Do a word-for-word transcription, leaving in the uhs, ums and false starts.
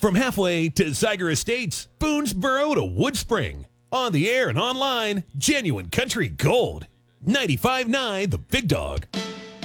From halfway to Zeiger Estates, Boonesboro to Woodspring. On the air and online, genuine country gold. ninety-five point nine The Big Dog.